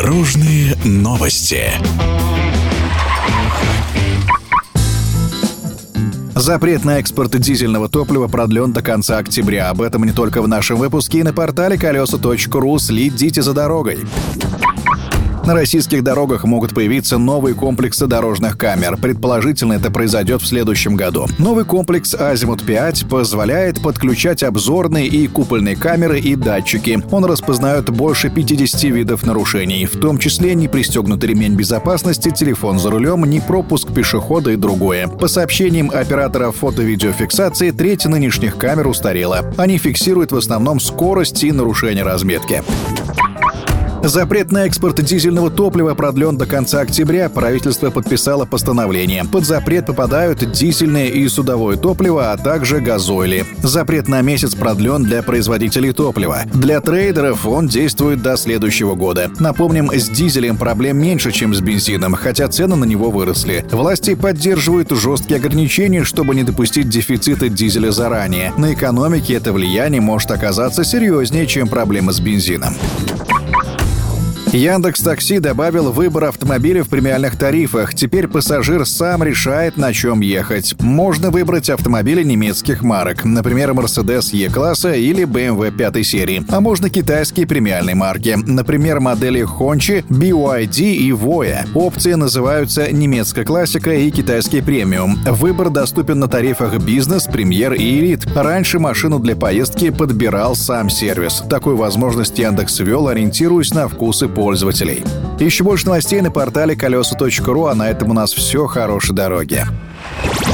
Дорожные новости. Запрет на экспорт дизельного топлива продлен до конца октября. Об этом не только в нашем выпуске и на портале колеса.ру. Следите за дорогой. На российских дорогах могут появиться новые комплексы дорожных камер. Предположительно, это произойдет в следующем году. Новый комплекс «Азимут-5» позволяет подключать обзорные и купольные камеры и датчики. Он распознает больше 50 видов нарушений, в том числе непристегнутый ремень безопасности, телефон за рулем, непропуск пешехода и другое. По сообщениям операторов фото-видеофиксации, треть нынешних камер устарела. Они фиксируют в основном скорость и нарушение разметки. Запрет на экспорт дизельного топлива продлен до конца октября. Правительство подписало постановление. Под запрет попадают дизельное и судовое топливо, а также газоили. Запрет на месяц продлен для производителей топлива. Для трейдеров он действует до следующего года. Напомним, с дизелем проблем меньше, чем с бензином, хотя цены на него выросли. Власти поддерживают жесткие ограничения, чтобы не допустить дефицита дизеля заранее. На экономике это влияние может оказаться серьезнее, чем проблемы с бензином. Яндекс.Такси добавил выбор автомобиля в премиальных тарифах. Теперь пассажир сам решает, на чем ехать. Можно выбрать автомобили немецких марок, например, Mercedes E-класса или BMW 5 серии. А можно китайские премиальные марки, например, модели Hongqi, BYD и Voya. Опции называются немецкая классика и китайский премиум. Выбор доступен на тарифах бизнес, премьер и элит. Раньше машину для поездки подбирал сам сервис. Такую возможность Яндекс ввел, ориентируясь на вкусы пользователей. Еще больше новостей на портале колеса.ру, а на этом у нас все. Хорошей дороги.